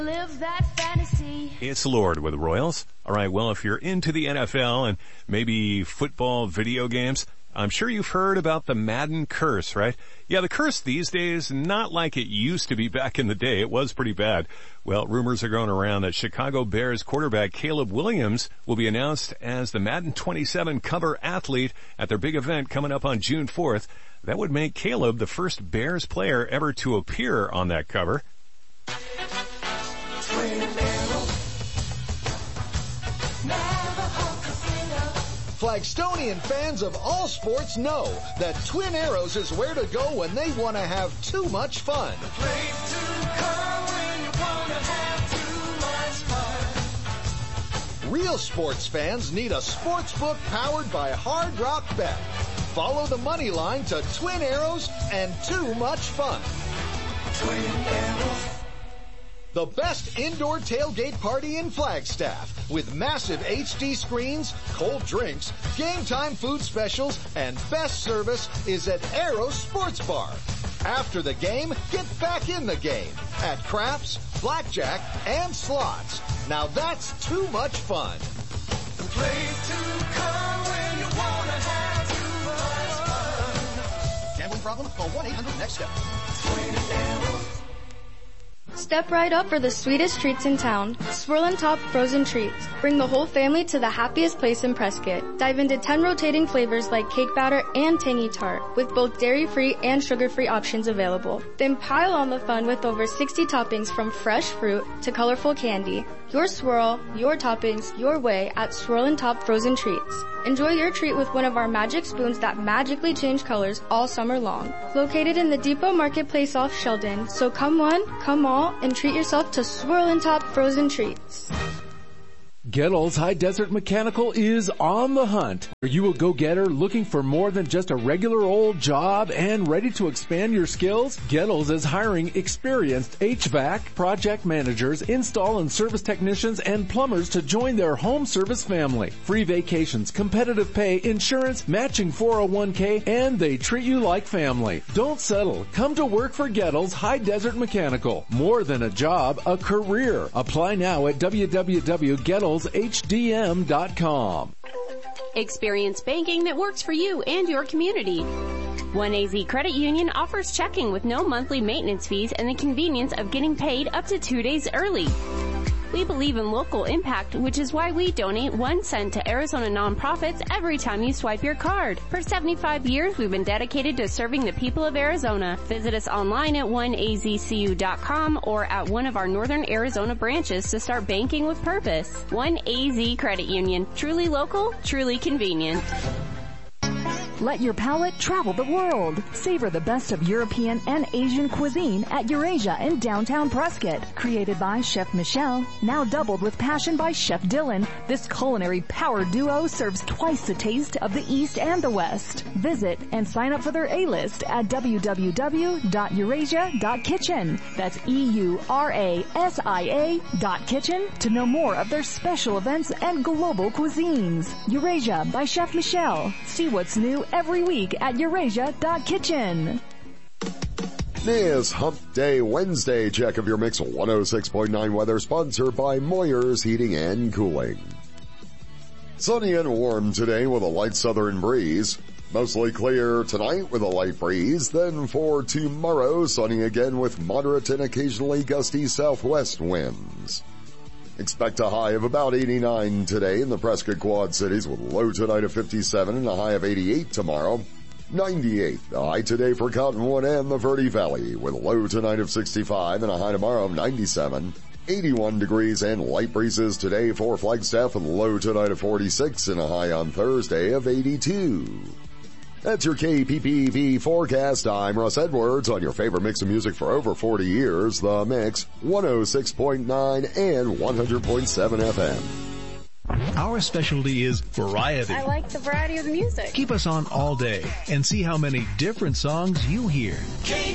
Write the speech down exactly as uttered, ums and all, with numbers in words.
Live that fantasy. It's Lord with the Royals. All right, well, if you're into the N F L and maybe football video games, I'm sure you've heard about the Madden curse, right? Yeah, the curse these days, not like it used to be back in the day. It was pretty bad. Well, rumors are going around that Chicago Bears quarterback Caleb Williams will be announced as the Madden twenty-seven cover athlete at their big event coming up on June fourth. That would make Caleb the first Bears player ever to appear on that cover. Flagstonian fans of all sports know that Twin Arrows is where to go when they want to have too much fun. The place to come when you want to have too much fun. Real sports fans need a sports book powered by Hard Rock Bet. Follow the money line to Twin Arrows and too much fun. Twin Arrows. The best indoor tailgate party in Flagstaff with massive H D screens, cold drinks, game time food specials, and best service is at Arrows Sports Bar. After the game, get back in the game at craps, blackjack, and slots. Now that's too much fun. The place to come when you want to have too much fun. Gambling problem? Call one eight hundred next step. Twin Arrows. Step right up for the sweetest treats in town. Swirl 'n Top Frozen Treats. Bring the whole family to the happiest place in Prescott. Dive into ten rotating flavors like cake batter and tangy tart, with both dairy-free and sugar-free options available. Then pile on the fun with over sixty toppings from fresh fruit to colorful candy. Your swirl, your toppings, your way at Swirl 'n Top Frozen Treats. Enjoy your treat with one of our magic spoons that magically change colors all summer long. Located in the Depot Marketplace off Sheldon, so come one, come all, and treat yourself to Swirl 'n Top Frozen Treats. Gettles High Desert Mechanical is on the hunt. Are you a go-getter looking for more than just a regular old job and ready to expand your skills? Gettles is hiring experienced H V A C, project managers, install and service technicians, and plumbers to join their home service family. Free vacations, competitive pay, insurance, matching four oh one k, and they treat you like family. Don't settle. Come to work for Gettles High Desert Mechanical. More than a job, a career. Apply now at w w w dot gettles h d m dot com. Experience banking that works for you and your community. one A Z Credit Union offers checking with no monthly maintenance fees and the convenience of getting paid up to two days early. We believe in local impact, which is why we donate one cent to Arizona nonprofits every time you swipe your card. For seventy-five years, we've been dedicated to serving the people of Arizona. Visit us online at one a z c u dot com or at one of our Northern Arizona branches to start banking with purpose. one A Z Credit Union. Truly local, truly convenient. Let your palate travel the world. Savor the best of European and Asian cuisine at Eurasia in downtown Prescott. Created by Chef Michelle, now doubled with passion by Chef Dylan, this culinary power duo serves twice the taste of the East and the West. Visit and sign up for their A-list at w w w dot eurasia dot kitchen. That's E U R A S I A dot kitchen to know more of their special events and global cuisines. Eurasia by Chef Michelle. See what's new every week at eurasia dot kitchen. This Hump Day Wednesday check of your Mix one oh six point nine weather sponsored by Moyer's Heating and Cooling. Sunny and warm today with a light southern breeze. Mostly clear tonight with a light breeze. Then for tomorrow, sunny again with moderate and occasionally gusty southwest winds. Expect a high of about eighty-nine today in the Prescott Quad Cities with a low tonight of fifty-seven and a high of eighty-eight tomorrow. ninety-eight the high today for Cottonwood and the Verde Valley with a low tonight of sixty-five and a high tomorrow of ninety-seven. eighty-one degrees and light breezes today for Flagstaff with a low tonight of forty-six and a high on Thursday of eighty-two. That's your K P P B forecast. I'm Russ Edwards on your favorite mix of music for over forty years, The Mix, one oh six point nine and one hundred point seven F M. Our specialty is variety. I like the variety of the music. Keep us on all day and see how many different songs you hear.